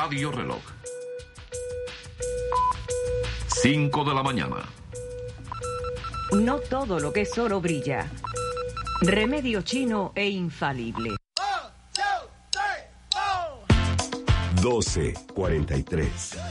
Radio Reloj. 5 de la mañana. No todo lo que es oro brilla. Remedio chino e infalible. 12:43.